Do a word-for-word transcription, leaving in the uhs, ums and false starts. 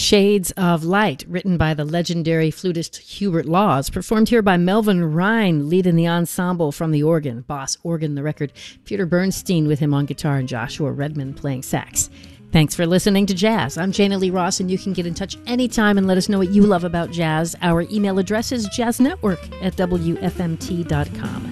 Shades of Light, written by the legendary flutist Hubert Laws, performed here by Melvin Rhine, lead in the ensemble from the organ, Boss Organ the Record, Peter Bernstein with him on guitar, and Joshua Redman playing sax. Thanks for listening to Jazz. I'm Jana Lee Ross, and you can get in touch anytime and let us know what you love about jazz. Our email address is jazznetwork at w f m t dot com.